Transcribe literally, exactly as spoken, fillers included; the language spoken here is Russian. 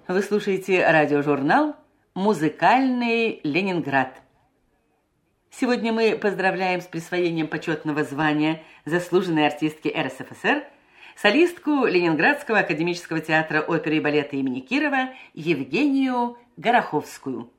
Вы слушаете радиожурнал «Музыкальный Ленинград». Сегодня мы поздравляем с присвоением почетного звания заслуженной артистки эр эс эф эс эр солистку Ленинградского академического театра оперы и балета имени Кирова Евгению Гороховскую.